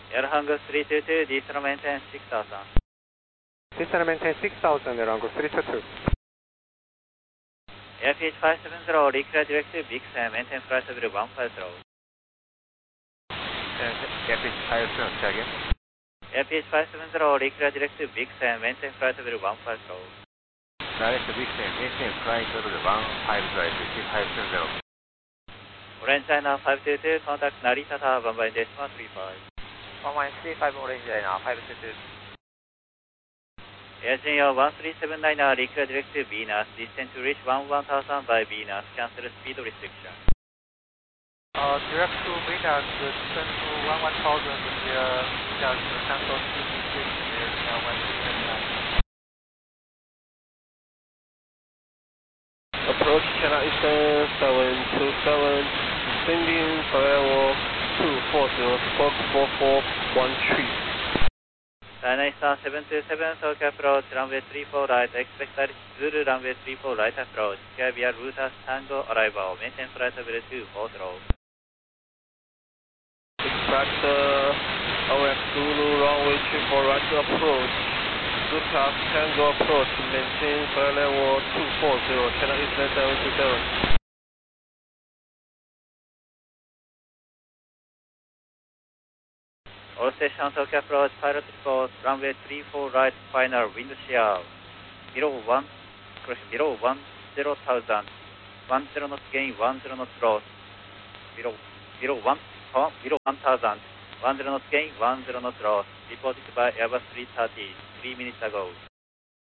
Airhango 322, diesel maintain 6000. Diesel maintain 6000, Airhango 322. Airfield 570, reclear directive, Big Sam, maintain flight level 150. Airfield 570, say again. Airfield 570, reclear directive, Big Sam, maintain flight level 150. Direct Big Sam, maintain flight level 150, Airfield 570. Orange China 522, contact Narita Tower 1.35. 1.35 Orange China 522. Air Junior 1379, reclear directive, Venus, distance to reach 1000 by Venus, cancel speed restriction. Direct to Venus, descend to 1000 via Venus, cancel speed restriction, Air Junior 1379. Approach China Eastern 727, descending level 240, squawk 4413. China Eastern 727, Tokyo approach, runway 34 right, expect Zulu runway 34 right approach, sky via Router Tango arrival, maintain flight level 2, hold low. Expect OX Zulu runway 34 right approach, Router Tango approach, maintain flight level 240, China Eastern 727. All station Tokyo approach, pilot report, runway 34 right, final wind shear, below 10,000, 10 knots gain, 10 knots loss, below 1000, 10 knots gain, 10 knots loss, reported by Airbus 330, 3 minutes ago.